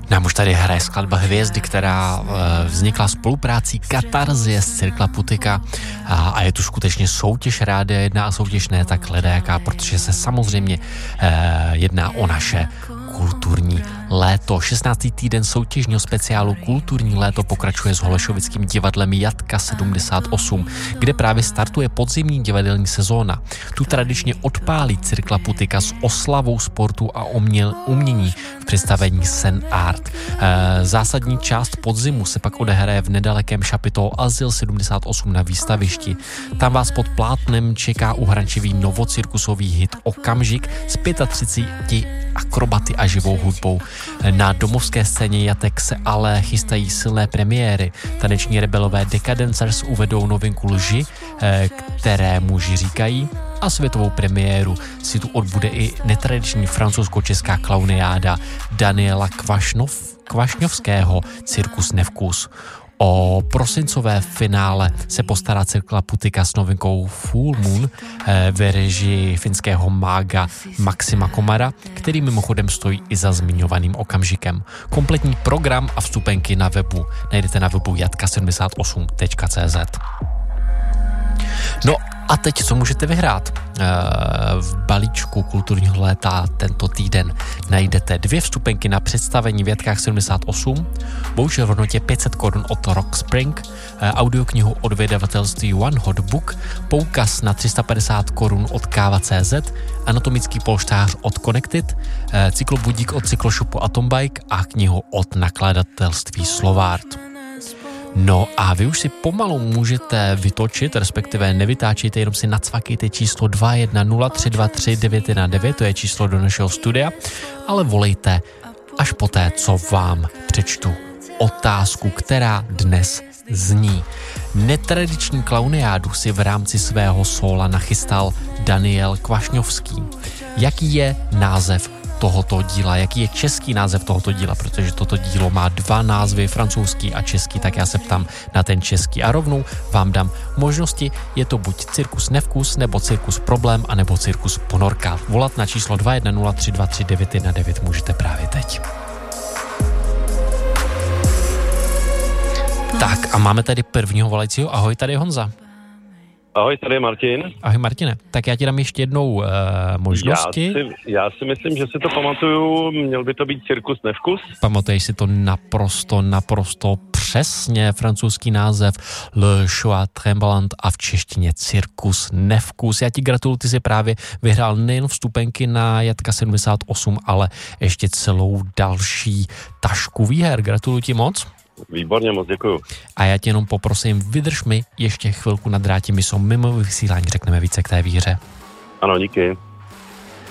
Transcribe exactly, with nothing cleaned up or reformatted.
Nám už tady hraje skladba Hvězdy, která vznikla spoluprácí Katarzie z Cirkla Putika a, a je tu skutečně soutěž Rádia jedna a soutěž ne tak ledajaká, protože se samozřejmě eh, jedná o naše kulturní léto. šestnáctý týden soutěžního speciálu Kulturní léto pokračuje s holešovickým divadlem Jatka sedmdesát osm, kde právě startuje podzimní divadelní sezóna. Tu tradičně odpálí Cirkla Putika s oslavou sportu a uměl, umění v představení Sen Art. E, zásadní část podzimu se pak odehraje v nedalekém šapitol Azyl sedmdesát osm na výstavišti. Tam vás pod plátnem čeká uhrančivý novocirkusový hit Okamžik s třiceti pěti akrobaty a živou hudbou. Na domovské scéně Jatek se ale chystají silné premiéry. Taneční rebelové Decadencers uvedou novinku Lži, které muži říkají, a světovou premiéru si tu odbude i netradiční francouzsko-česká klauniáda Daniela Kvašnov, Kvašňovského Cirkus Nevkus. O prosincové finále se postará Cirkla Putika s novinkou Full Moon ve režii finského mága Maxima Komara, který mimochodem stojí i za zmiňovaným Okamžikem. Kompletní program a vstupenky na webu najdete na webu jatka sedmdesát osm tečka cé zet. No a teď, co můžete vyhrát? V balíčku Kulturního léta tento týden najdete dvě vstupenky na představení v Jatkách sedmdesát osm, voucher v hodnotě pět set korun od Rock Spring, audioknihu od vydavatelství One Hot Book, poukaz na tři sta padesát korun od káva tečka cé zet, anatomický polštář od Connected, cyklobudík od cykloshopu Atombike a knihu od nakladatelství Slovart. No a vy už si pomalu můžete vytočit, respektive nevytáčejte, jenom si nacvakejte číslo dva jedna nula tři dva tři devět jedna devět, to je číslo do našeho studia, ale volejte až poté, co vám přečtu otázku, která dnes zní. Netradiční klauniádu si v rámci svého sóla nachystal Daniel Kvašňovský. Jaký je název tohoto díla, jaký je český název tohoto díla, protože toto dílo má dva názvy, francouzský a český, tak já se ptám na ten český a rovnou vám dám možnosti, je to buď Cirkus Nevkus, nebo Cirkus Problém, anebo Cirkus Ponorka. Volat na číslo dva jedna nula tři dva tři devět jedna devět můžete právě teď. Tak a máme tady prvního volajícího. Ahoj, tady je Honza. Ahoj, tady je Martin. Ahoj Martine, tak já ti dám ještě jednou uh, možnosti. Já si, já si myslím, že si to pamatuju, měl by to být Cirkus Nevkus. Pamatuješ si to naprosto, naprosto přesně, francouzský název Le Choix Tremblant a v češtině Cirkus Nevkus. Já ti gratuluju, ty jsi právě vyhrál nejen vstupenky na Jatka sedmdesát osm, ale ještě celou další tašku výher. Gratuluju ti moc. Výborně, moc děkuju. A já tě jenom poprosím, vydrž mi ještě chvilku na drátě, my jsou mimo vysílání, řekneme více k té výhře. Ano, díky.